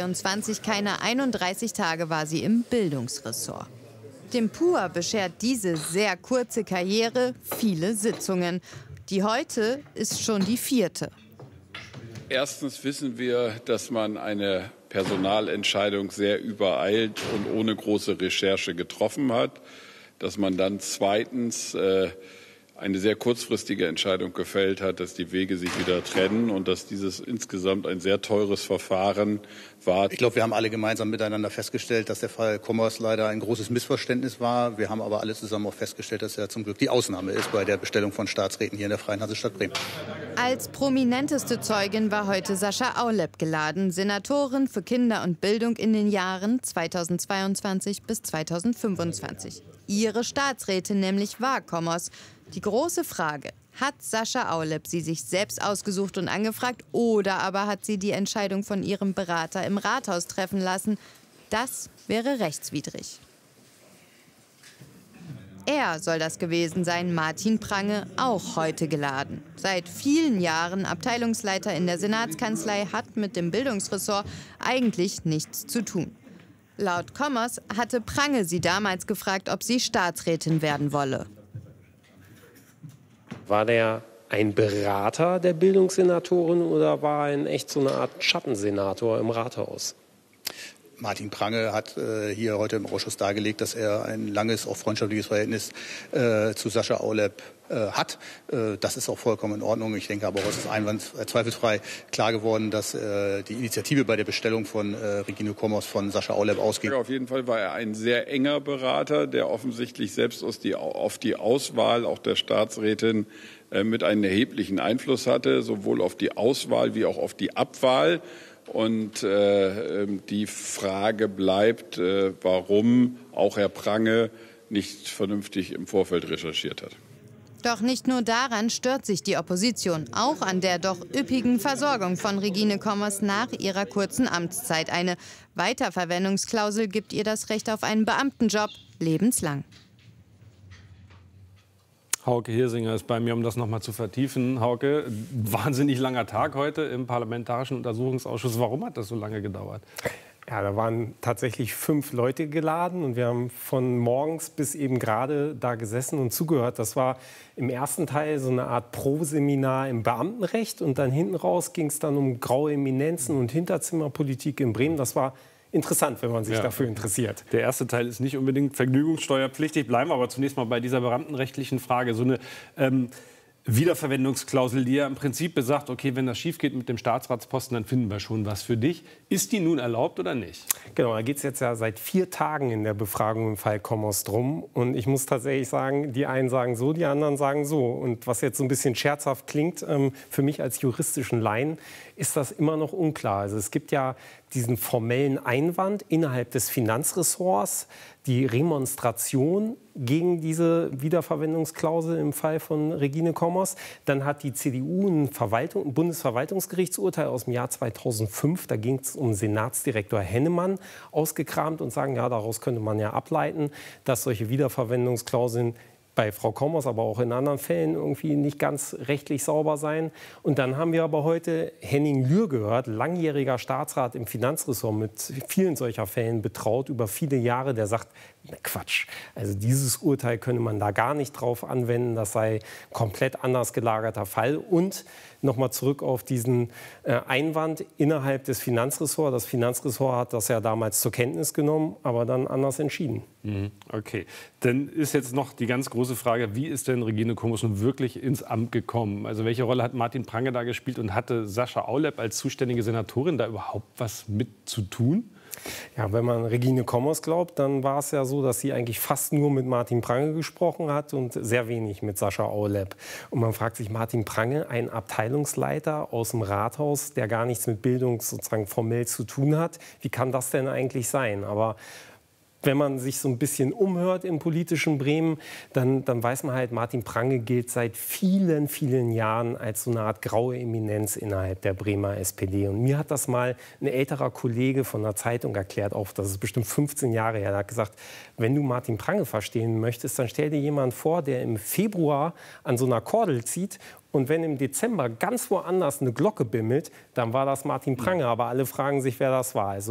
2022, keine 31 Tage war sie im Bildungsressort. Dem PUA beschert diese sehr kurze Karriere viele Sitzungen. Die heute ist schon die 4. Erstens wissen wir, dass man eine Personalentscheidung sehr übereilt und ohne große Recherche getroffen hat. Dass man dann zweitens eine sehr kurzfristige Entscheidung gefällt hat, dass die Wege sich wieder trennen und dass dieses insgesamt ein sehr teures Verfahren war. Ich glaube, wir haben alle gemeinsam miteinander festgestellt, dass der Fall Kommers leider ein großes Missverständnis war. Wir haben aber alle zusammen auch festgestellt, dass er zum Glück die Ausnahme ist bei der Bestellung von Staatsräten hier in der Freien Hansestadt Bremen. Als prominenteste Zeugin war heute Sascha Aulep geladen, Senatorin für Kinder und Bildung in den Jahren 2022 bis 2025. Ihre Staatsrätin nämlich war Kommers. Die große Frage: Hat Sascha Aulep sie sich selbst ausgesucht und angefragt oder aber hat sie die Entscheidung von ihrem Berater im Rathaus treffen lassen? Das wäre rechtswidrig. Er soll das gewesen sein, Martin Prange, auch heute geladen. Seit vielen Jahren Abteilungsleiter in der Senatskanzlei, hat mit dem Bildungsressort eigentlich nichts zu tun. Laut Kommers hatte Prange sie damals gefragt, ob sie Staatsrätin werden wolle. War der ein Berater der Bildungssenatorin oder war er in echt so eine Art Schattensenator im Rathaus? Martin Prange hat hier heute im Ausschuss dargelegt, dass er ein langes, auch freundschaftliches Verhältnis zu Sascha Aulep hat. Das ist auch vollkommen in Ordnung. Ich denke aber auch, es ist zweifelsfrei klar geworden, dass die Initiative bei der Bestellung von Regine Kommers von Sascha Aulep ausging. Auf jeden Fall war er ein sehr enger Berater, der offensichtlich selbst auf die Auswahl auch der Staatsrätin mit einem erheblichen Einfluss hatte, sowohl auf die Auswahl wie auch auf die Abwahl. Und die Frage bleibt, warum auch Herr Prange nicht vernünftig im Vorfeld recherchiert hat. Doch nicht nur daran stört sich die Opposition, auch an der doch üppigen Versorgung von Regine Kommers nach ihrer kurzen Amtszeit. Eine Weiterverwendungsklausel gibt ihr das Recht auf einen Beamtenjob lebenslang. Hauke Hirsinger ist bei mir, um das noch mal zu vertiefen. Hauke, wahnsinnig langer Tag heute im Parlamentarischen Untersuchungsausschuss. Warum hat das so lange gedauert? Ja, da waren tatsächlich 5 Leute geladen und wir haben von morgens bis eben gerade da gesessen und zugehört. Das war im ersten Teil so eine Art Pro-Seminar im Beamtenrecht und dann hinten raus ging es dann um graue Eminenzen und Hinterzimmerpolitik in Bremen. Das war interessant, wenn man sich dafür interessiert. Der erste Teil ist nicht unbedingt vergnügungssteuerpflichtig. Bleiben wir aber zunächst mal bei dieser beamtenrechtlichen Frage. So eine Wiederverwendungsklausel, die ja im Prinzip besagt, okay, wenn das schief geht mit dem Staatsratsposten, dann finden wir schon was für dich. Ist die nun erlaubt oder nicht? Genau, da geht es jetzt ja seit 4 Tagen in der Befragung im Fall Kommers drum. Und ich muss tatsächlich sagen, die einen sagen so, die anderen sagen so. Und was jetzt so ein bisschen scherzhaft klingt, für mich als juristischen Laien, ist das immer noch unklar. Also es gibt ja diesen formellen Einwand innerhalb des Finanzressorts, die Remonstration gegen diese Wiederverwendungsklausel im Fall von Regine Kommers. Dann hat die CDU ein Bundesverwaltungsgerichtsurteil aus dem Jahr 2005, da ging es um Senatsdirektor Hennemann, ausgekramt und sagen, ja, daraus könnte man ja ableiten, dass solche Wiederverwendungsklauseln bei Frau Kommers, aber auch in anderen Fällen irgendwie nicht ganz rechtlich sauber sein. Und dann haben wir aber heute Henning Lühr gehört, langjähriger Staatsrat im Finanzressort, mit vielen solcher Fällen betraut über viele Jahre, der sagt, Quatsch, also dieses Urteil könne man da gar nicht drauf anwenden, das sei komplett anders gelagerter Fall. Und nochmal zurück auf diesen Einwand innerhalb des Finanzressorts. Das Finanzressort hat das ja damals zur Kenntnis genommen, aber dann anders entschieden. Okay, dann ist jetzt noch die ganz große Frage, wie ist denn Regine Kommers nun wirklich ins Amt gekommen? Also welche Rolle hat Martin Prange da gespielt und hatte Sascha Aulep als zuständige Senatorin da überhaupt was mit zu tun? Ja, wenn man Regine Kommers glaubt, dann war es ja so, dass sie eigentlich fast nur mit Martin Prange gesprochen hat und sehr wenig mit Sascha Aulep. Und man fragt sich, Martin Prange, ein Abteilungsleiter aus dem Rathaus, der gar nichts mit Bildung sozusagen formell zu tun hat, wie kann das denn eigentlich sein? Aber wenn man sich so ein bisschen umhört im politischen Bremen, dann weiß man halt, Martin Prange gilt seit vielen, vielen Jahren als so eine Art graue Eminenz innerhalb der Bremer SPD. Und mir hat das mal ein älterer Kollege von der Zeitung erklärt, auch das ist bestimmt 15 Jahre her, der hat gesagt, wenn du Martin Prange verstehen möchtest, dann stell dir jemanden vor, der im Februar an so einer Kordel zieht. Und wenn im Dezember ganz woanders eine Glocke bimmelt, dann war das Martin Prange. Aber alle fragen sich, wer das war. Also